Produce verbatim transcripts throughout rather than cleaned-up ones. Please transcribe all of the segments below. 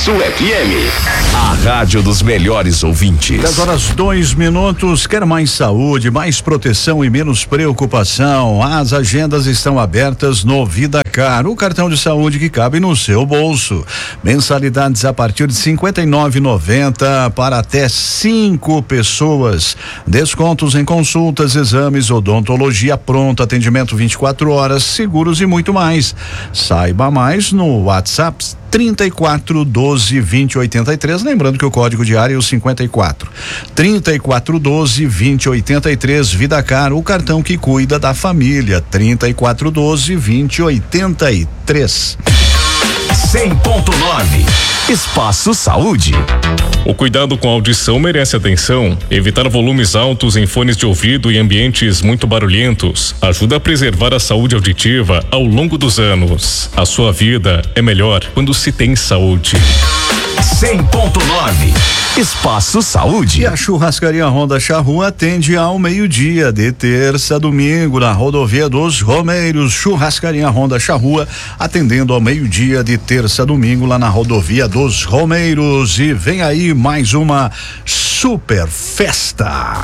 Sul F M, a rádio dos melhores ouvintes. dez horas, dois minutos. Quer mais saúde, mais proteção e menos preocupação? As agendas estão abertas no VidaCar, o cartão de saúde que cabe no seu bolso. Mensalidades a partir de cinquenta e nove reais e noventa centavos para até cinco pessoas. Descontos em consultas, exames, odontologia pronta, atendimento vinte e quatro horas, seguros e muito mais. Saiba mais no WhatsApp trinta e quatro, doze, vinte, oitenta e três, lembrando que o código de área é o cinquenta e quatro. trinta e quatro, doze, vinte, oitenta e três, VidaCar, o cartão que cuida da família. trinta e quatro, doze, vinte, oitenta e três. cem ponto nove. Espaço Saúde. O cuidado com a audição merece atenção. Evitar volumes altos em fones de ouvido e ambientes muito barulhentos ajuda a preservar a saúde auditiva ao longo dos anos. A sua vida é melhor quando se tem saúde. cem ponto nove. Espaço Saúde. E a Churrascaria Honda Charrua atende ao meio-dia de terça a domingo na rodovia dos Romeiros. Churrascaria Honda Charrua atendendo ao meio-dia de terça a domingo lá na rodovia dos Romeiros. E vem aí mais uma super festa.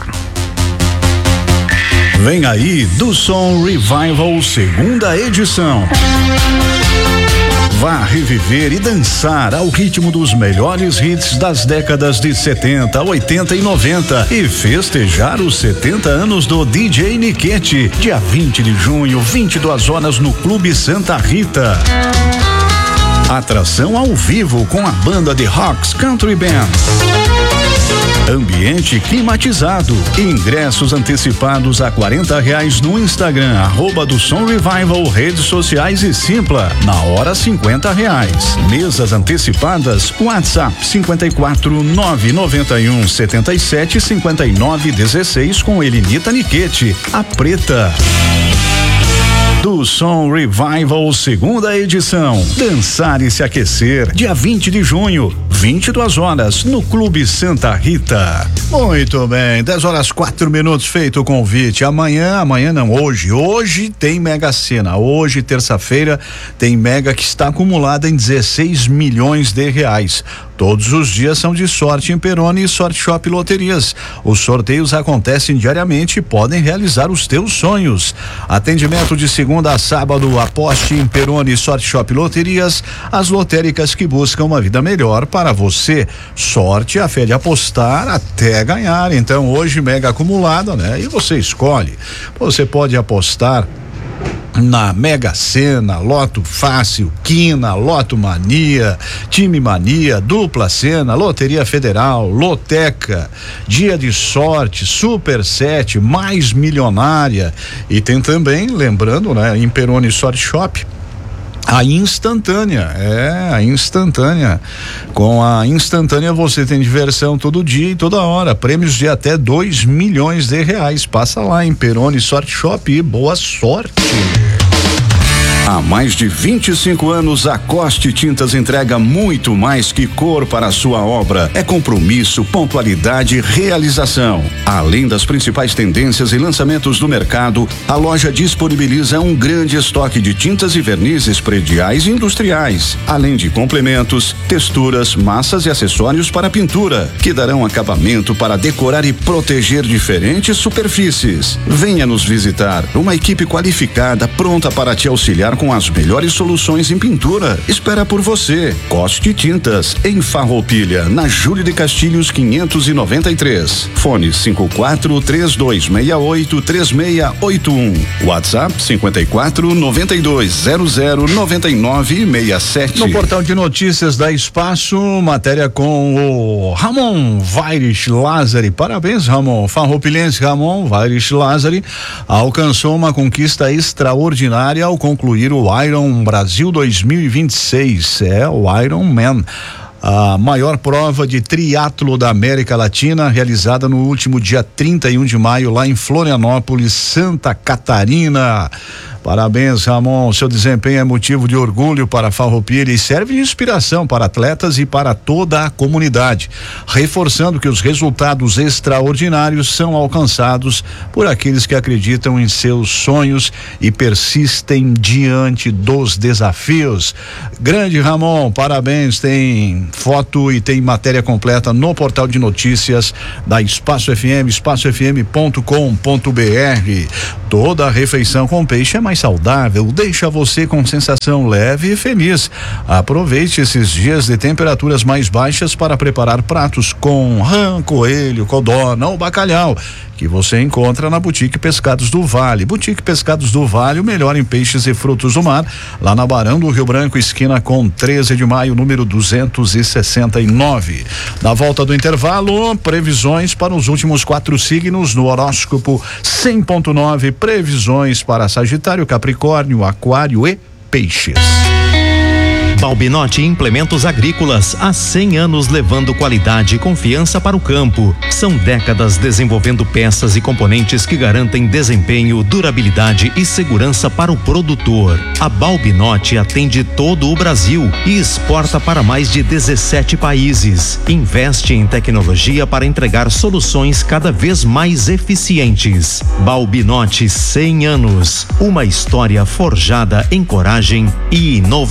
Vem aí do Som Revival segunda edição. Vá reviver e dançar ao ritmo dos melhores hits das décadas de setenta, oitenta e noventa e festejar os setenta anos do D J Niquete, dia vinte de junho, vinte e duas horas no Clube Santa Rita. Atração ao vivo com a banda de Rocks Country Band. Ambiente climatizado. Ingressos antecipados a quarenta reais no Instagram, arroba do Som Revival, redes sociais e Simpla. Na hora cinquenta reais. Mesas antecipadas, WhatsApp cinquenta e quatro, nove noventa e um, setenta e sete, cinquenta e nove, dezesseis com Elinita Niquete, a preta. Do Som Revival, segunda edição. Dançar e se aquecer, dia vinte de junho, vinte e duas horas, no Clube Santa Rita. Muito bem, dez horas, quatro minutos, feito o convite. Amanhã, amanhã não, hoje, hoje tem Mega Sena. Hoje, terça-feira, tem Mega que está acumulada em dezesseis milhões de reais. Todos os dias são de sorte em Peroni e Sorte Shop Loterias. Os sorteios acontecem diariamente e podem realizar os teus sonhos. Atendimento de segunda a sábado, aposte em Peroni e Sorte Shop Loterias, as lotéricas que buscam uma vida melhor para você. Sorte, a fé de apostar até ganhar. Então hoje mega acumulada, né? E você escolhe. Você pode apostar na Mega Sena, Loto Fácil, Quina, Loto Mania, Time Mania, Dupla Sena, Loteria Federal, Loteca, Dia de Sorte, Super Sete, Mais Milionária. E tem também, lembrando, né, em Peroni Sorte Shop, a instantânea, é, a instantânea. Com a instantânea você tem diversão todo dia e toda hora, prêmios de até dois milhões de reais. Passa lá em Peroni Sorte Shop e boa sorte. Há mais de vinte e cinco anos, a Coste Tintas entrega muito mais que cor para a sua obra. É compromisso, pontualidade e realização. Além das principais tendências e lançamentos do mercado, a loja disponibiliza um grande estoque de tintas e vernizes prediais e industriais, além de complementos, texturas, massas e acessórios para pintura, que darão acabamento para decorar e proteger diferentes superfícies. Venha nos visitar. Uma equipe qualificada pronta para te auxiliar com as melhores soluções em pintura. Espera por você. Coste Tintas, em Farroupilha, na Júlio de Castilhos quinhentos e noventa e três. Fone cinco quatro, três dois seis oito, três seis oito um. WhatsApp cinquenta e quatro, noventa e dois, zero zero, noventa e nove, sessenta e sete. No portal de notícias da Espaço, matéria com o Ramon Vaires Lázari. Parabéns, Ramon. Farroupilhense Ramon Vaires Lázari alcançou uma conquista extraordinária ao concluir o Iron Brasil dois mil e vinte e seis. É o Iron Man, a maior prova de triatlo da América Latina, realizada no último dia trinta e um de maio lá em Florianópolis, Santa Catarina. Parabéns, Ramon. Seu desempenho é motivo de orgulho para a Farroupilha e serve de inspiração para atletas e para toda a comunidade, reforçando que os resultados extraordinários são alcançados por aqueles que acreditam em seus sonhos e persistem diante dos desafios. Grande Ramon, parabéns. Tem foto e tem matéria completa no portal de notícias da Espaço F M, espaço f m ponto com ponto b r. Toda a refeição com peixe é mais saudável, deixa você com sensação leve e feliz. Aproveite esses dias de temperaturas mais baixas para preparar pratos com rã, coelho, codorna ou bacalhau, que você encontra na Boutique Pescados do Vale. Boutique Pescados do Vale, o melhor em peixes e frutos do mar, lá na Barão do Rio Branco, esquina com treze de maio, número duzentos e sessenta e nove. Na volta do intervalo, previsões para os últimos quatro signos no horóscopo cem ponto nove, previsões para Sagitário, Capricórnio, Aquário e Peixes. Balbinotti Implementos Agrícolas, há cem anos levando qualidade e confiança para o campo. São décadas desenvolvendo peças e componentes que garantem desempenho, durabilidade e segurança para o produtor. A Balbinotti atende todo o Brasil e exporta para mais de dezessete países. Investe em tecnologia para entregar soluções cada vez mais eficientes. Balbinotti, cem anos. Uma história forjada em coragem e inovação.